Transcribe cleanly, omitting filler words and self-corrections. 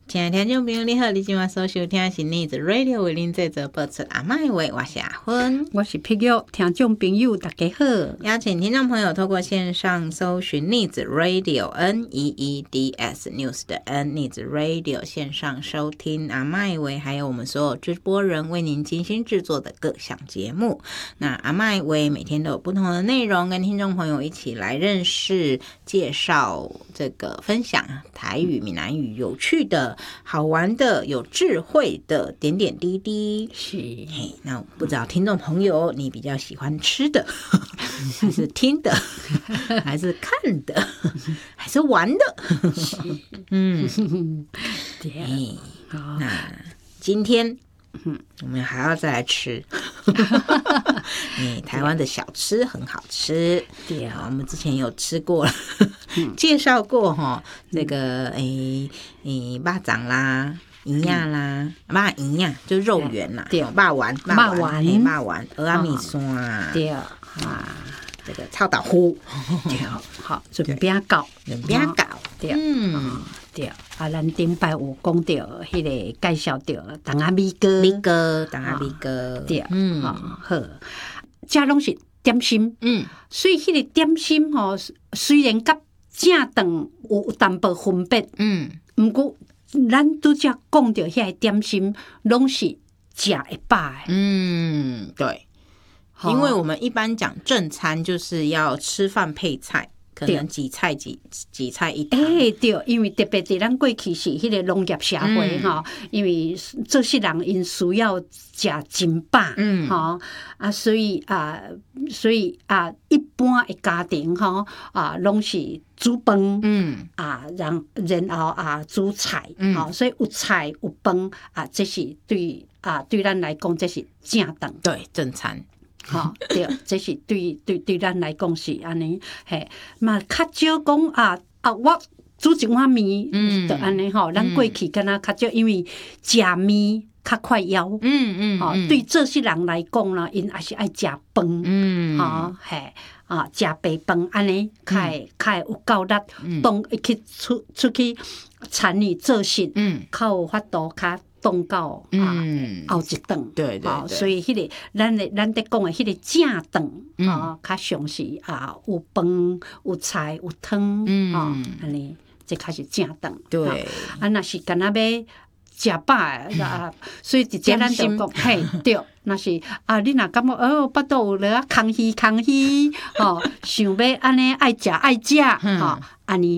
亲爱的听众朋友，你好！你今晚所收听的是逆子 Radio 为您制作播出阿麦话，我是阿芬， 我是碧玉。听众朋友大家好， 邀请听众朋友透过线上搜寻逆子 Radio NEEDS News 的 N 逆子 Radio 线上收听阿麦话，还有我们所有直播人为您精心制作的各项节目。那阿麦话每天都有不同的内容，跟听众朋友一起来认识、介绍、分享台语、闽南语有趣的、好玩的、有智慧的点点滴滴。 是， 那不知道听众朋友你比较喜欢吃的，还是听的，还是看的，还是玩的？那今天我们还要再来吃台湾的小吃很好吃，对啊，我们之前有吃过了，介绍过这个肉粽啦、圆仔啦、肉圆就肉圆啦，对，肉丸、蚵仔米线，对啊，这个臭豆腐， 对，好，润饼糕，对，对啊，咱顶摆有讲到迄个介绍到东仔米糕， 东仔米糕， 对，好，这拢是点心，所以迄个点心虽然甲正饭有淡薄分别，毋过咱拄则讲到遐个点心，拢是食会饱的， 对，因为我们一般讲正餐就是要吃饭配菜。可能几菜一汤， 对，因为特别伫咱过去是迄个农业社会因为做事人因需要食真饱，所以一般的家庭拢是煮饭，然后煮菜，所以有菜有饭这是对咱来讲这是正当， 对，正餐。 对，这是对咱来讲是安尼，嘛较少讲我煮一碗面，就安尼咱过去敢若较少，因为食面较快枵，对这些人来讲啦，因也是爱食饭，食白饭安尼，较会有够力，当去出去参与做事，较有法度较。冻到后一顿， 对， 所以迄个咱在讲的迄个正顿较像是有饭有菜有汤安尼，这较是正顿。 对， 若是干那要食饱所以直接咱就讲，嘿，对，若是你若感觉巴肚有咧空虚，想要安尼爱食安尼。